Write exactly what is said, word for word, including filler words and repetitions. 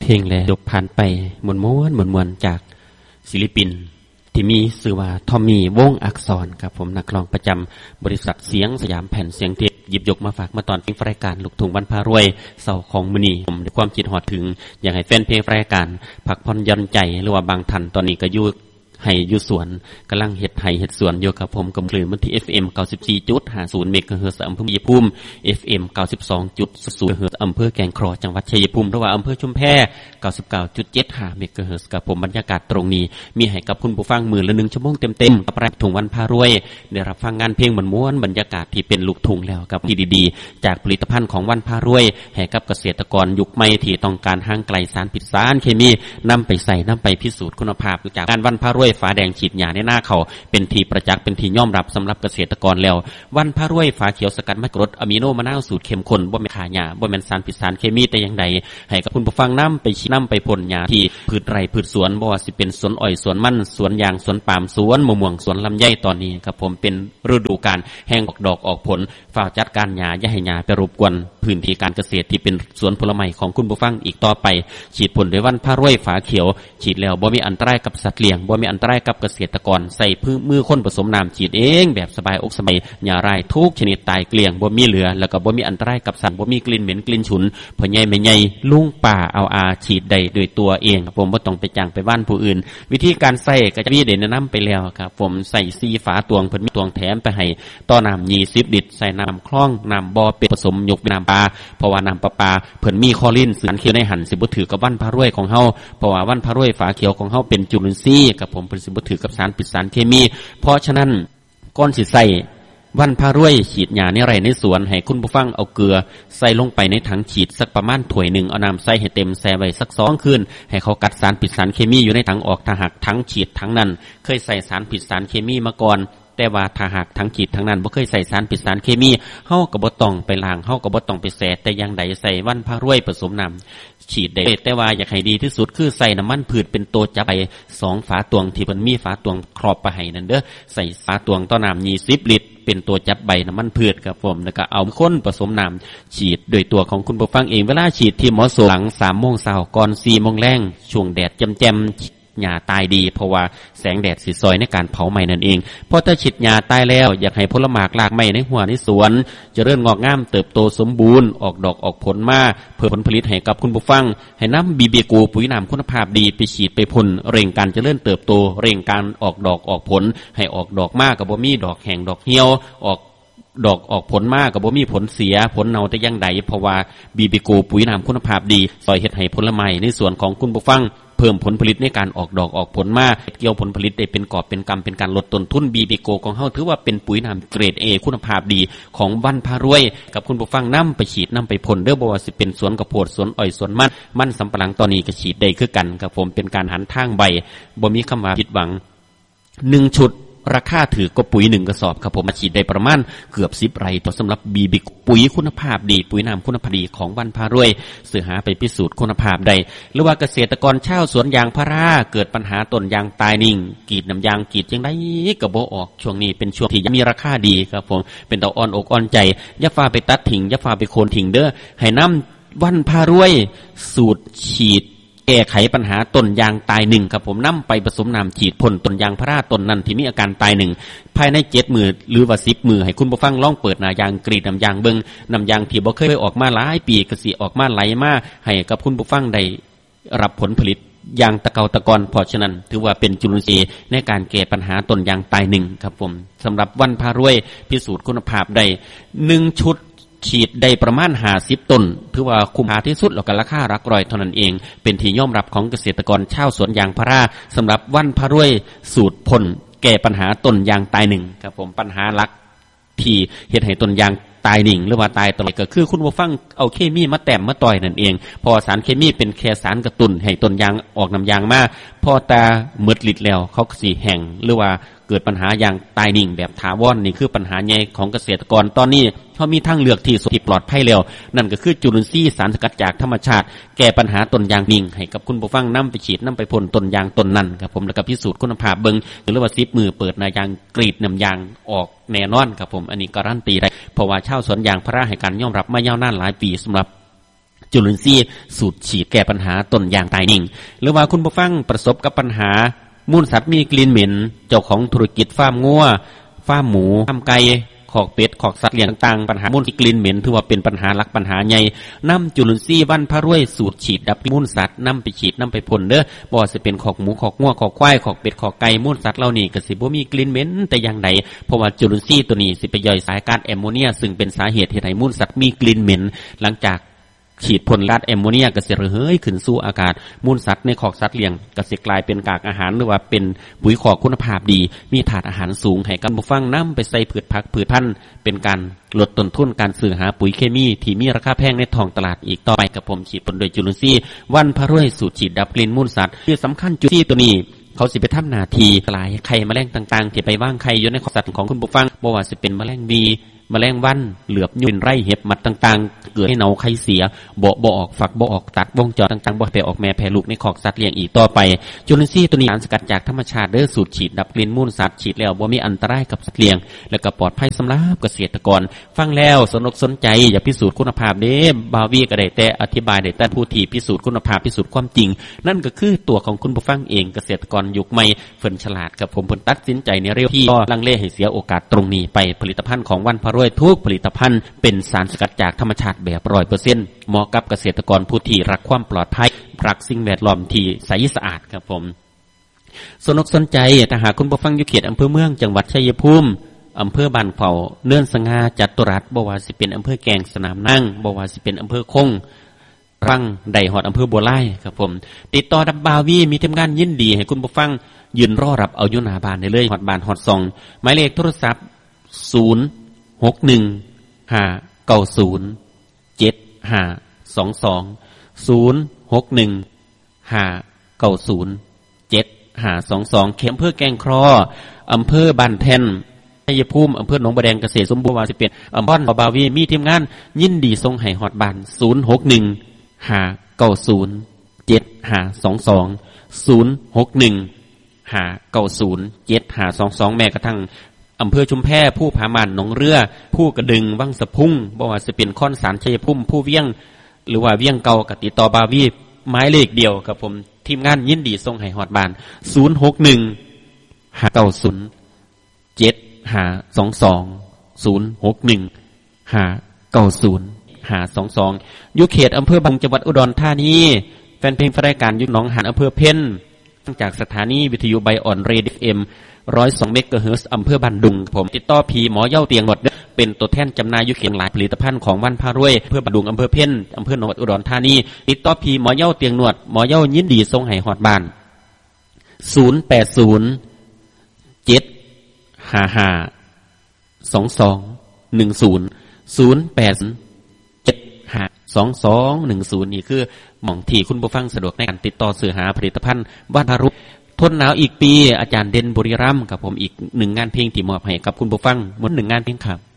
เพลงและจบผ่านไปมวนม้วนมวนมวนจากศิลปินที่มีชื่อว่าทอมมี่วงอักษรครับผมนักร้องประจำบริษัทเสียงสยามแผ่นเสียงเทปหยิบยกมาฝากมาตอนเพลงรายการลูกทุ่งบรรพารวยเสาของมื้อนี้ผมด้วยความคิดฮอดถึงอยากให้แฟนเพลงรายการพักผ่อนหย่อนใจหรือว่าบางท่านตอนนี้ก็อยู่ให้อยู่สวนกำลังเฮ็ดไห้เฮ็ดสวนอยู่กับผมกับคลื่นมันที่ เอฟ เอ็ม เก้าสิบสี่จุดห้าศูนย์ เมกะเฮิรตซ์อำเภอชัยภูมิ เอฟ เอ็ม เก้าสิบสองจุดศูนย์ เมกะเฮิรตซ์อำเภอแก่งครอจังหวัดชัยภูมิหรือว่าอำเภอชุมแพ เก้าสิบเก้าจุดเจ็ดห้า เมกะเฮิรตซ์กับผมบรรยากาศตรงนี้มีให้กับคุณผู้ฟังมื้อละหนึ่งชั่วโมงเต็มๆกับรายการลูกทุ่งวันพารวยได้รับฟังงานเพลงม่วนๆบรรยากาศที่เป็นลูกทุ่งแล้วกับที่ดีๆจากผลิตภัณฑ์ของวันพารวยให้กับเกษตรกรยุคใหม่ที่ต้องการห่างไกลสารพิษสารเคมีนำไปใส่นำไปพิสูจน์คุณภาพจากการวันพารวยฝาแดงฉีดหญ้าในหน้าเขาเป็นที่ประจักษ์เป็นที่ยอมรับสำหรับเกษตรกรแล้ววันพารวยฝาเขียวสกัดมะกรูดอะมิโนมะนาวสูตรเข้มข้นบ่แม่นฆ่าหญ้าบ่แม่นสารพิษสารเคมีแต่อย่างใดให้กับคุณผู้ฟังนำไปฉีดนำไปพ่นหญ้าที่พืชไร่พืชสวนบ่ว่าสิเป็นสวนอ้อยสวนมันสวนยางสวนปาล์มสวนมะม่วงสวนลำไยตอนนี้ครับผมเป็นฤดูกาลแห้งออกดอกออกผลฝ้าจัดการหญ้าอย่าให้หญ้าไปรบกวนพื้นที่การเกษตรที่เป็นสวนผลไม้ของคุณผู้ฟังอีกต่อไปฉีดพ่นด้วยวันพารวยฝาเขียวฉีดแล้วบ่มีอันตรายกับสัตว์เลี้ยงบ่มีอันตรายกับเกษตรกรใส่มือคนผสมน้ำฉีดเองแบบสบายอกสบายหญ้าไรทุกชนิดตายเกลี้ยงบ่มีเหลือแล้วก็บ่มีอันตรายกับสัตว์บ่มีกลิ่นเหม็นกลิ่นฉุนพ่อใหญ่แม่ใหญ่ลุงป่าเอาอาฉีดได้ด้วยตัวเองผมบ่ต้องไปจ้างไปบ้านผู้อื่นวิธีการใส่ก็จะมีได้แนะนำไปแล้วครับผมใส่สี่ฝาตวงเพิ่นมีตวงแถมไปให้ต่อน้ำยี่สิบลิตรใส่น้ำคลองน้ำบ่อเป็ดผสมยกน้ำปลาเพราะว่าน้ำประปาเพิ่นมีคลอรีนสารเขียวในหันสิบ่ถือกับวันพารวยของเฮาเพราะว่าวันพารวยฝาเขียวของเฮาเป็นจุลินทรีย์ครับผมเพิ่นสิบ่ถือกับสารพิษสารเคมีเพราะฉะนั้นก่อนสิใส่วันพารวยฉีดหญ้าในไร่ในสวนให้คุณผู้ฟังเอาเกลือใส่ลงไปในถังฉีดสักประมาณถ้วยหนึ่งเอาน้ำใส่ให้เต็มแช่ไว้สักสองคืนให้เขากัดสารพิษสารเคมีอยู่ในถังออกถ้าหากถังฉีดถังนั้นเคยใส่สารพิษสารเคมีมาก่อนแต่ว่าถ้าหากทั้งฉีดทั้งนั้นบ่เคยใส่สารพิษสารเคมีเฮาก็บ่ต้องไปล้างเฮาก็บ่ต้องไปแช่แต่อย่างใดใส่วันพารวยผสมน้ำฉีดได้แต่ว่าอยากให้ดีที่สุดคือใส่น้ำมันพืชเป็นตัวจับไปสองฝาตวงที่เพิ่นมีฝาตวงครอบไปให้นั่นเด้อใส่ฝาตวงต่อน้ำยี่สิบลิตรเป็นตัวจับใบน้ำมันพืชครับผมแล้วก็เอาข้นผสมน้ำฉีดโดยตัวของคุณผู้ฟังเองเวลาฉีดที่เหมาะสมหลัง สามโมงเช้าก่อน สี่โมงแลงช่วงแดดแจ่มๆหญ้าตายดีเพราะว่าแสงแดดสิซอยในการเผาไหม้นั่นเองพอถ้าฉีดหญ้าตายแล้วอยากให้ผลหมากรากไม้ในหัวในสวนเจริญงอกงามเติบโตสมบูรณ์ออกดอกออกผลมาเพิ่มผลผลิตให้กับคุณผู้ฟังให้นำบีบีโกปุ๋ยน้ำคุณภาพดีไปฉีดไปพ่นเร่งการเจริญเติบโตเร่งการออกดอกออกผลให้ออกดอกมากกับบ่มีดอกแห้งดอกเหี่ยวออกดอกออกผลมากกับบ่มีผลเสียผลเน่าแต่อย่างใดเพราะว่าบีบีโกปุ๋ยน้ำคุณภาพดีซอยเฮ็ดให้ผลไม้ในส่วนของคุณผู้ฟังเพิ่มผลผลิตในการออกดอกออกผลมาเกี่ยวผลผลิตได้เป็นกอบเป็นกำเป็นการลดต้นทุนบีบีโกของเฮาถือว่าเป็นปุ๋ยน้ำเกรด A คุณภาพดีของวันพารวยกับคุณผู้ฟังนำไปฉีดนำไปพ่นเด้อบ่ว่าสิเป็นสวนกระโพดสวนอ้อยสวนมันมันสำปะหลังตอนนี้ก็ฉีดได้คือกันครับผมเป็นการหันทางใบบ่มีคำว่าผิดหวังหนึ่งชุดราคาถือก็ปุ๋ยหนึ่งกระสอบครับผมมาฉีดได้ประมาณเกือบสิบไร่ต่อสำหรับบีบิปุ๋ยคุณภาพดีปุ๋ยน้ำคุณภาพดีของวันพารวยสื่อหาไปพิสูจน์คุณภาพใดหรือว่าเกษตรกรชาวสวนยางพาราเกิดปัญหาต้นยางตายนิ่งกรีดน้ำยางกรีดยังไงก็บ่ออกช่วงนี้เป็นช่วงที่มีราคาดีครับผมเป็นตาอ่อนอกอ่อนใจอย่าฟ้าไปตัดทิ้งอย่าฟ้าไปโค่นทิ้งเด้อให้นำวันพารวยสูตรฉีดแก้ไขปัญหาต้นยางตายหนึ่งครับผมนำไปผสมน้ำฉีดพ่นต้นยางพาราต้นนั้นที่มีอาการตายหนึ่งภายในเจ็ดมือหรือว่าสิบมือให้คุณผู้ฟังลองเปิดหน้ายางกรีดน้ำยางเบิ่งน้ำยางที่บ่เคยออกมาหลายปีก็สิออกมาไหลมาให้กับคุณผู้ฟังได้รับผลผลิตยางตะเกาตะกอนเพราะฉะนั้นถือว่าเป็นจุลินทรีย์ในการแก้ปัญหาต้นยางตายหนึ่งครับผมสำหรับวันพารวยพิสูจน์คุณภาพได้หนึ่งชุดฉีดได้ประมาณห้าสิบต้นถือว่าคุ้มค่าที่สุดแล้วก็ราคาหลักร้อยเท่านั้นเองเป็นที่ยอมรับของเกษตรกรชาวสวนยางพาราสำหรับวันพารวยสูตรพ่นแก้ปัญหาต้นยางตายหนึ่งครับผมปัญหาหลักที่เฮ็ดให้ต้นยางตายหนิ่งหรือว่าตายตลอดก็คือคุณผู้ฟังเอาเคมีมาแต้มมาต่อยนั่นเองพอสารเคมีเป็นแค่สารกระตุ้นให้ต้นยางออกน้ำยางมาพอตาหมดฤทธิ์แล้วเขาก็สิแห้งหรือว่าเกิดปัญหาอย่างตายหนิ่งแบบถาวร นี่คือปัญหาใหญ่ของเกษตรกรตอนนี้เขามีทางเลือกที่สุดที่ปลอดภัยแล้วนั่นก็คือจุลินทรีย์สารสกัดจากธรรมชาติแก้ปัญหาต้นยางนิ่งให้กับคุณผู้ฟังนำไปฉีดนำไปพ่นต้นยางต้นนั้นครับผมแล้วก็พิสูจน์คุณภาพเบิ่งหรือว่าซิปมือเปิดนายางกรีดน้ำยางออกแน่นอนครับผมอันนี้การันตีได้เพราะว่าชาวสวนยางพาราให้การยอมรับมายาวนานหลายปีสำหรับจุลินทรีย์สูตรฉีดแก้ปัญหาต้นยางตายนิ่งหรือว่าคุณผู้ฟังประสบกับปัญหามูลสัตว์มีกลิ่นเหม็นเจ้าของธุรกิจฟาร์มงัวฟาร์มหมูฟาร์มไก่ขอกเป็ดขอกสัตว์เลี้ยงต่างๆปัญหามูลกลิ่นเหม็นถือว่าเป็นปัญหาหลักปัญหาใหญ่นำจุลินทรีย์วันพระรวยสูตรฉีดดับมูลสัตว์นำไปฉีดนำไปพ่นเด้อบ่ว่าสิเป็นขอกหมูขอกงัวขอกควายขอกเป็ดขอกไก่มูลสัตว์เหล่านี้ก็สิบ่มีกลิ่นเหม็นแต่อย่างใดเพราะว่าจุลินทรีย์ตัวนี้สิไปย่อยสายก๊าซแอมโมเนียซึ่งเป็นสาเหตุที่ให้มูลสัตว์มีกลิ่นเหม็นหลังจากฉีดพ่นลาดแอมโมเนียก็สิระเหยขึ้นสู่อากาศมูลสัตว์ในขอกสัตว์เลี้ยงก็สิกลายเป็นกากอาหารหรือว่าเป็นปุ๋ยขอกคุณภาพดีมีถาดอาหารสูงให้กันผู้ฟังนำไปใส่พืชผักพืชพันธุ์เป็นการลดต้นทุนการซื้อหาปุ๋ยเคมีที่มีราคาแพงในท้องตลาดอีกต่อไปกับผมฉีดพ่นโดยจุลินทรีย์วันพระรวยสูตรฉีดดับกลิ่นมูลสัตว์ที่สำคัญจุลินทรีย์ตัวนี้เขาสิไปทำหน้าที่ทลายไข่แมลงต่างๆที่ไปว่างไข่อยู่ในขอกสัตว์ของคุณผู้ฟังบ่ว่าสิเป็นแมลงวีแมลงวันเหลือบยุ่นไร่เห็บมัดต่างๆเกิดให้เน่าไข่เสียบ่บ่ออกฝักบ่ออกตัดวงจรต่างๆบ่แผ่ออกแม่แผ่ลูกในขอกสัตว์เลี้ยงอีกต่อไปจุลินทรีย์ตัวนี้สารสกัดจากธรรมชาติเด้อสูตรฉีดดับกลิ่นมูลสัตว์ฉีดแล้วบ่มีอันตรายกับสัตว์เลี้ยงและก็ปลอดภัยสำหรับเกษตรกรฟังแล้วสนุกสนใจอยากพิสูจน์คุณภาพเด้บาวีก็ได้แต่อธิบายได้แต่ผู้ที่พิสูจน์คุณภาพพิสูจน์ความจริงนั่นก็คือตัวของคุณผู้ฟังเองเกษตรกรยุคใหม่เพิ่นฉลาดกับผมเพิ่นตัดสินใจในเร็วที่บ่ลังเลให้เสียโอกาสตรงนี้ไปผลิตภัณฑ์ของวันพระรวยทุกผลิตภัณฑ์เป็นสารสกัดจากธรรมชาติแบบ ร้อยเปอร์เซ็นต์ เหมาะกับเกษตรกรผู้ที่รักความปลอดภัยรักสิ่งแวดล้อมที่ใสสะอาดครับผมสนอกสนใจถ้าหากคุณผู้ฟังอยู่เขตอำเภอเมืองจังหวัดชัยภูมิอำเภอบ้านเฝ้าเนื่อนสง่าจัตุรัสบ่ว่าสิเป็นอำเภอแกงสนามนั่งบ่ว่าสิเป็นอำเภอคงรังไดหอดอำเภอบัวไล่ครับผมติดต่อดับบาวีมีทีมงานยินดีให้คุณผู้ฟังยืนรอรับเอาอยู่หน้าบ้านได้เลยฮอดบ้านฮอดซองหมายเลขโทรศัพท์ศูนย์ หก หนึ่ง ห้า เก้า ศูนย์ เจ็ด ห้า สอง สอง ศูนย์ หก หนึ่ง ห้า เก้า ศูนย์ เจ็ด ห้า สอง สองเขตอำเภอแกงครออำเภอบ้านแท่นชัยภูมิอำเภอหนองบัวแดงเกษตรสมบูรณ์ว่าสิเป็นอำเภอบาวีมีทีมงานยินดีส่งให้ฮอดบ้านศูนย์ หก หนึ่ง ห้า เก้า ศูนย์ เจ็ด ห้า สอง สอง ศูนย์ หก หนึ่ง ห้า เก้า ศูนย์ เจ็ด ห้า สอง สองแม้กระทั่งอำเภอชุมแพผู้ผาหมันหนองเรือผู้กระดึงวังสะพุ่งบ่ว่าสิเป็นค่อนสารชัยภูมิผู้เวียงหรือว่าเวียงเก่าก็ติดต่อบาวีหมายเลขเดียวครับผมทีมงานยินดีส่งให้ฮอดบ้านศูนย์ หก หนึ่ง ห้า เก้า ศูนย์ เจ็ด ห้า สอง สอง ศูนย์ หก หนึ่ง ห้า เก้า ศูนย์ ห้า สอง สองอยู่เขตอำเภอบางจังหวัดอุดรธานีแฟนเพลงรายการยุคหนองหานอำเภอเพ็ญจากสถานีวิทยุไบออนเรดิโอเอ็มหนึ่งร้อยสองเมกะเฮิรตซ์อำเภอบ้านดุงผมติดต่อพีหมอเย้าเตียงหมดเป็นตัวแทนจำหน่ายอยู่เขียงหลายผลิตภัณฑ์ของวันพารวยอำเภอบ้านดุงอำเภอเพ็ญอำเภอหนองอุดรธานีติดต่อพีหมอเย้าเตียงหนวดหมอเย้ายินดีส่งให้ฮอดบ้านศูนย์ แปด ศูนย์ เจ็ด ห้า ห้า สอง สอง หนึ่ง ศูนย์ ศูนย์ แปด เจ็ด ห้า สอง สอง หนึ่ง ศูนย์นี่คือหม่องที่คุณผู้ฟังสะดวกในการติดต่อซื้อหาผลิตภัณฑ์วันพารวยทนหนาวอีกปีอาจารย์เด่นบุรีรัมย์กับผมอีกหนึ่งงานเพลงที่มอบให้กับคุณผู้ฟังหมดหนึ่งงานเพลงครับ